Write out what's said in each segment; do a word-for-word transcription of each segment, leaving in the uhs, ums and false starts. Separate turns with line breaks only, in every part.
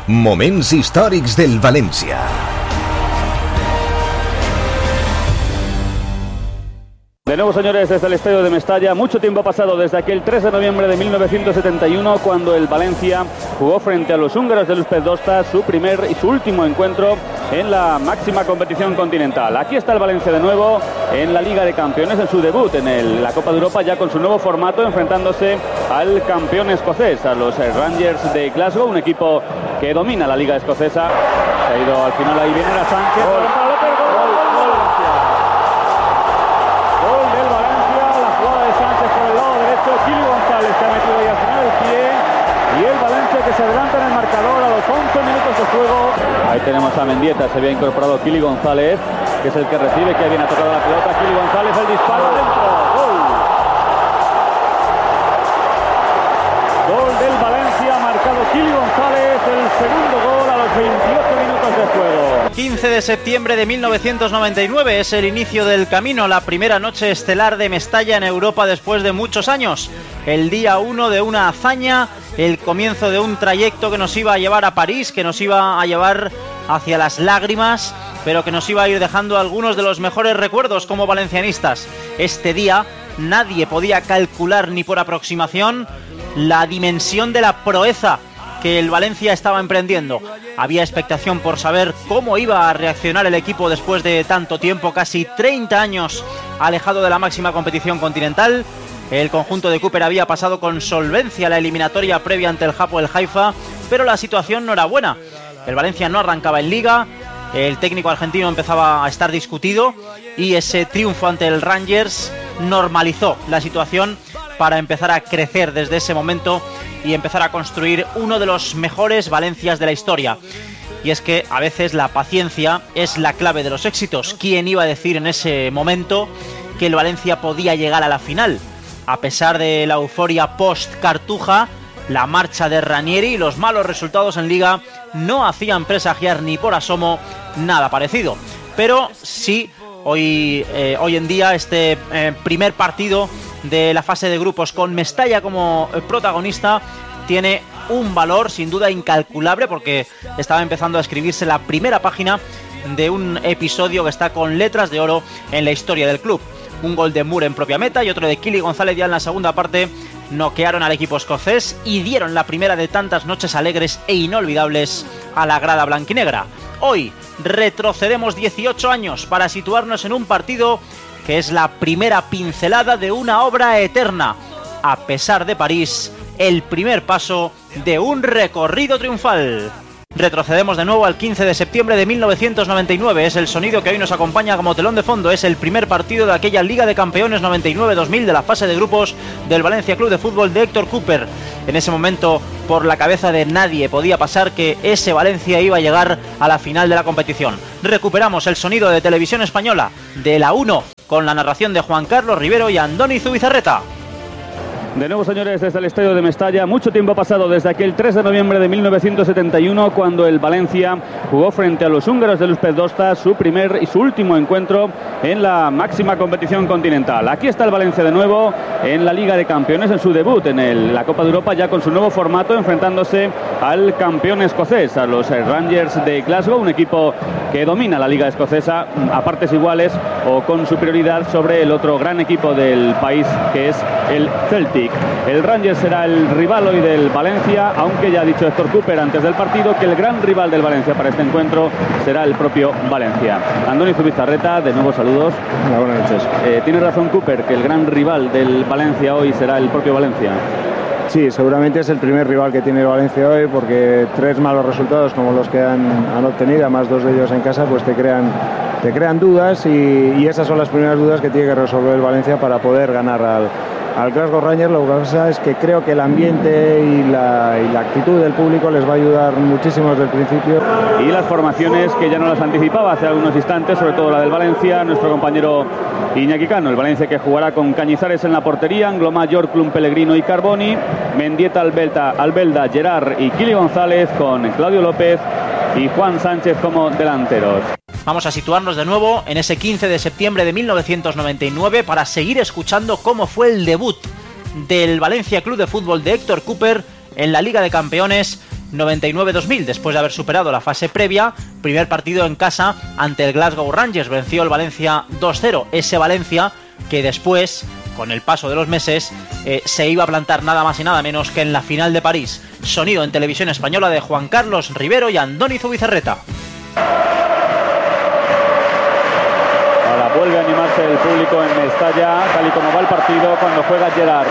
Moments històrics del València.
De nuevo, señores, desde el estadio de Mestalla, mucho tiempo ha pasado desde aquel tres de noviembre de mil novecientos setenta y uno, cuando el Valencia jugó frente a los húngaros del Újpest su primer y su último encuentro en la máxima competición continental. Aquí está el Valencia de nuevo en la Liga de Campeones, en su debut en el, la Copa de Europa, ya con su nuevo formato, enfrentándose al campeón escocés, a los Rangers de Glasgow, un equipo que domina la Liga Escocesa. Se ha ido al final, ahí viene la Sánchez. Gol, gol, gol, gol, gol, gol del Valencia, la jugada de Sánchez por el lado derecho, Kili González se ha metido ahí al final del pie, y el Valencia que se adelanta en el marcador a los once minutos de juego. Ahí tenemos a Mendieta, se había incorporado Kili González, que es el que recibe, que viene a tocar la pelota. Kili González, el disparo dentro, gol. Gol del Valencia, marcado Kili González, el segundo gol a los veintiocho minutos de juego.
quince de septiembre de mil novecientos noventa y nueve es el inicio del camino, la primera noche estelar de Mestalla en Europa después de muchos años. El día uno de una hazaña, el comienzo de un trayecto que nos iba a llevar a París, que nos iba a llevar hacia las lágrimas, pero que nos iba a ir dejando algunos de los mejores recuerdos como valencianistas. Este día nadie podía calcular ni por aproximación la dimensión de la proeza que el Valencia estaba emprendiendo. Había expectación por saber cómo iba a reaccionar el equipo después de tanto tiempo, casi treinta años alejado de la máxima competición continental. El conjunto de Cooper había pasado con solvencia la eliminatoria previa ante el Hapoel Haifa, pero la situación no era buena. El Valencia no arrancaba en Liga, el técnico argentino empezaba a estar discutido y ese triunfo ante el Rangers normalizó la situación para empezar a crecer desde ese momento y empezar a construir uno de los mejores Valencias de la historia. Y es que a veces la paciencia es la clave de los éxitos. ¿Quién iba a decir en ese momento que el Valencia podía llegar a la final? A pesar de la euforia post-Cartuja, la marcha de Ranieri y los malos resultados en Liga no hacían presagiar ni por asomo nada parecido. Pero sí, hoy, eh, hoy en día este eh, primer partido de la fase de grupos con Mestalla como protagonista tiene un valor sin duda incalculable, porque estaba empezando a escribirse la primera página de un episodio que está con letras de oro en la historia del club. Un gol de Moore en propia meta y otro de Kili González ya en la segunda parte noquearon al equipo escocés y dieron la primera de tantas noches alegres e inolvidables a la grada blanquinegra. Hoy retrocedemos dieciocho años para situarnos en un partido que es la primera pincelada de una obra eterna. A pesar de París, el primer paso de un recorrido triunfal. Retrocedemos de nuevo al quince de septiembre de mil novecientos noventa y nueve. Es el sonido que hoy nos acompaña como telón de fondo. Es el primer partido de aquella Liga de Campeones noventa y nueve dos mil de la fase de grupos del Valencia Club de Fútbol de Héctor Cooper. En ese momento, por la cabeza de nadie podía pasar que ese Valencia iba a llegar a la final de la competición. Recuperamos el sonido de Televisión Española de la uno con la narración de Juan Carlos Rivero y Andoni Zubizarreta.
De nuevo, señores, desde el estadio de Mestalla, mucho tiempo ha pasado desde aquel tres de noviembre de mil novecientos setenta y uno, cuando el Valencia jugó frente a los húngaros del Újpest su primer y su último encuentro en la máxima competición continental. Aquí está el Valencia de nuevo en la Liga de Campeones, en su debut en el, la Copa de Europa, ya con su nuevo formato, enfrentándose al campeón escocés, a los Rangers de Glasgow, un equipo que domina la Liga Escocesa a partes iguales o con superioridad sobre el otro gran equipo del país, que es el Celtic. El Rangers será el rival hoy del Valencia, aunque ya ha dicho Héctor Cooper antes del partido que el gran rival del Valencia para este encuentro será el propio Valencia. Andoni Zubizarreta, de nuevo saludos.
Hola, buenas noches.
Eh, ¿Tiene razón Cooper que el gran rival del Valencia hoy será el propio Valencia?
Sí, seguramente es el primer rival que tiene el Valencia hoy, porque tres malos resultados como los que han, han obtenido, además dos de ellos en casa, pues te crean, te crean dudas y, y esas son las primeras dudas que tiene que resolver el Valencia para poder ganar al al Glasgow Rangers. Lo que pasa es que creo que el ambiente y la, y la actitud del público les va a ayudar muchísimo desde el principio.
Y las formaciones que ya no las anticipaba hace algunos instantes, sobre todo la del Valencia, nuestro compañero Iñaki Cano. El Valencia que jugará con Cañizares en la portería, Anglomá, Yorklund, Pellegrino y Carboni, Mendieta, Albelda, Albelda, Gerard y Kili González, con Claudio López y Juan Sánchez como delanteros.
Vamos a situarnos de nuevo en ese quince de septiembre de mil novecientos noventa y nueve para seguir escuchando cómo fue el debut del Valencia Club de Fútbol de Héctor Cooper en la Liga de Campeones noventa y nueve dos mil, después de haber superado la fase previa. Primer partido en casa ante el Glasgow Rangers, venció el Valencia dos cero. Ese Valencia que después, con el paso de los meses, eh, se iba a plantar nada más y nada menos que en la final de París. Sonido en televisión española de Juan Carlos Rivero y Andoni Zubizarreta.
Ahora vuelve a animarse el público en Mestalla, tal y como va el partido cuando juega Gerard.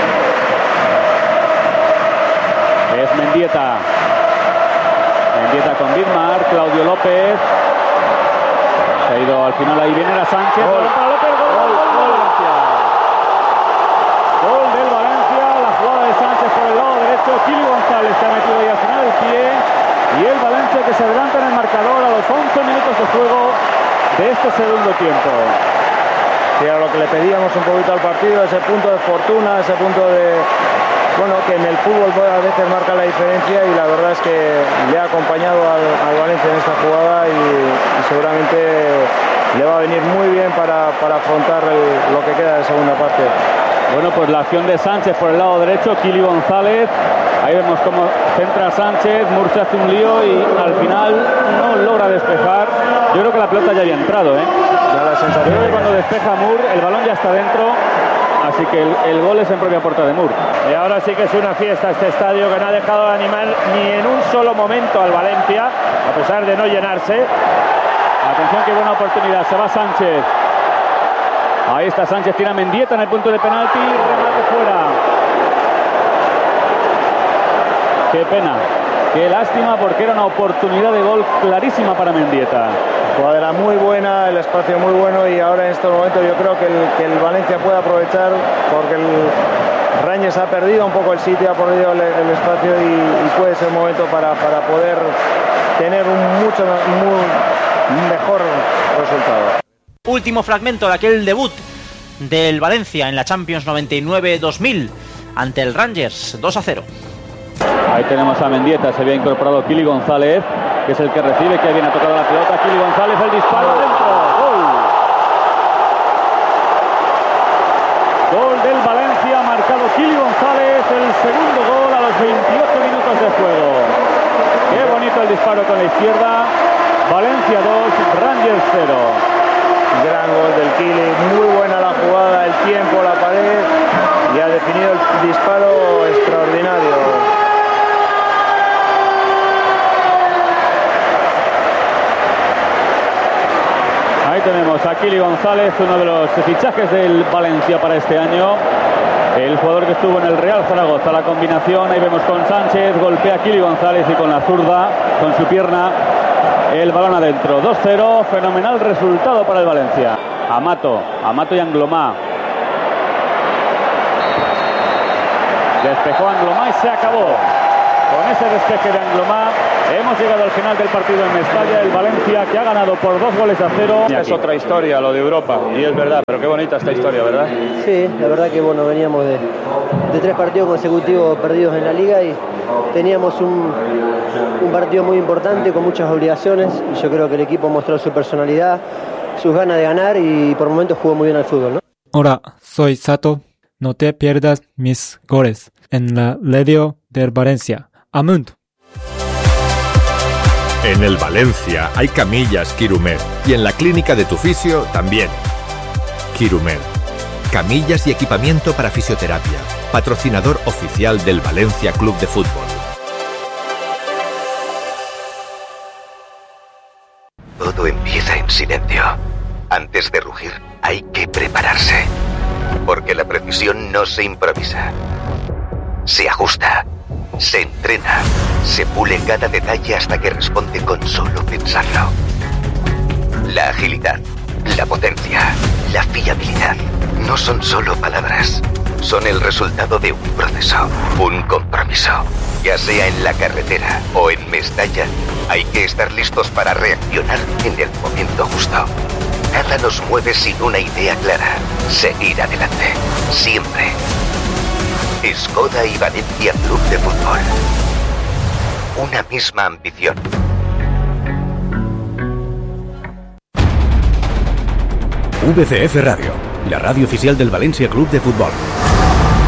Es Mendieta. Mendieta con Vidmar, Claudio López. Se ha ido al final, ahí viene la Sánchez. Gol para López, gol, gol, gol, gol, Valencia. Gol del Valencia, la jugada de Sánchez por el lado derecho. Kili González se ha metido ahí al final el pie. Y el Valencia que se adelanta en el marcador a los once minutos de juego de este segundo tiempo.
Sí, era lo que le pedíamos un poquito al partido, ese punto de fortuna, ese punto de... Bueno, que en el fútbol a veces marca la diferencia y la verdad es que le ha acompañado al, al Valencia en esta jugada y, y seguramente le va a venir muy bien para, para afrontar el, lo que queda de segunda parte.
Bueno, pues la acción de Sánchez por el lado derecho, Kili González. Ahí vemos cómo centra Sánchez, Murcia hace un lío y al final no logra despejar. Yo creo que la pelota ya había entrado, ¿eh?
Ya la sensación.
Yo creo que cuando despeja Mur, el balón ya está dentro. Así que el, el gol es en propia puerta de Mur.
Y ahora sí que es una fiesta este estadio que no ha dejado de animar ni en un solo momento al Valencia, a pesar de no llenarse.
Atención, qué buena oportunidad. Se va Sánchez. Ahí está Sánchez, tira Mendieta en el punto de penalti. Remate fuera. Qué pena. Qué lástima porque era una oportunidad de gol clarísima para Mendieta.
La jugada era muy buena, el espacio muy bueno y ahora en estos momentos yo creo que el, que el Valencia puede aprovechar porque el Rangers ha perdido un poco el sitio, ha perdido el, el espacio y, y puede ser momento para, para poder tener un mucho muy, mejor resultado.
Último fragmento de aquel debut del Valencia en la Champions noventa y nueve dos mil ante el Rangers, dos a cero.
Ahí tenemos a Mendieta, se había incorporado Kili González, que es el que recibe, que bien ha tocado la pelota. Kili González, el disparo dentro. Gol. Gol del Valencia, marcado Kili González, el segundo gol a los veintiocho minutos de juego. Qué bonito el disparo con la izquierda. Valencia dos, Rangers cero.
Gran gol del Kili, muy buena la jugada, el tiempo, la pared y ha definido el disparo extraordinario.
Ahí tenemos a Kili González, uno de los fichajes del Valencia para este año. El jugador que estuvo en el Real Zaragoza, la combinación, ahí vemos con Sánchez, golpea a Kili González y con la zurda, con su pierna, el balón adentro. dos cero, fenomenal resultado para el Valencia. Amato, Amato y Anglomá. Despejó Anglomá y se acabó. Con ese despeje de Anglomá hemos llegado al final del partido en Mestalla. El Valencia que ha ganado por dos goles a cero.
Es otra historia lo de Europa y es verdad, pero qué bonita esta historia, ¿verdad?
Sí, la verdad que bueno, veníamos de, de tres partidos consecutivos perdidos en la liga y teníamos un, un partido muy importante con muchas obligaciones y yo creo que el equipo mostró su personalidad, sus ganas de ganar y por momentos jugó muy bien al fútbol, ¿no?
Hola, soy Sato. No te pierdas mis goles en la radio del Valencia. Amunt.
En el Valencia hay camillas Quirumed y en la clínica de tu fisio también. Quirumed. Camillas y equipamiento para fisioterapia. Patrocinador oficial del Valencia Club de Fútbol.
Todo empieza en silencio. Antes de rugir, hay que prepararse. Porque la precisión no se improvisa. Se ajusta. Se entrena, se pule cada detalle hasta que responde con solo pensarlo. La agilidad, la potencia, la fiabilidad no son solo palabras, son el resultado de un proceso, un compromiso. Ya sea en la carretera o en Mestalla, hay que estar listos para reaccionar en el momento justo. Nada nos mueve sin una idea clara, seguir adelante, siempre. Skoda y Valencia Club de Fútbol. Una misma ambición.
V C F Radio, la radio oficial del Valencia Club de Fútbol.